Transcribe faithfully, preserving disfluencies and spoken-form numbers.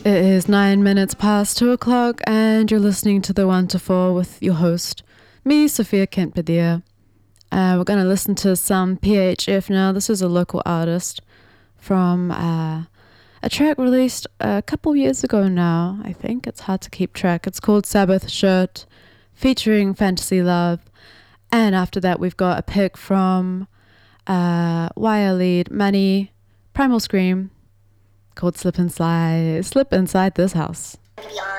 It is nine minutes past two o'clock, and you're listening to The One to Four with your host, me, Sophia Kent-Padilla. Uh, we're going to listen to some P H F now. This is a local artist from uh, a track released a couple years ago now, I think. It's hard to keep track. It's called Sabbath Shirt, featuring Fantasy Love. And after that, we've got a pick from uh, Wire Lead, Money, Primal Scream, called Slip and Slide, Slip Inside This House. Beyond.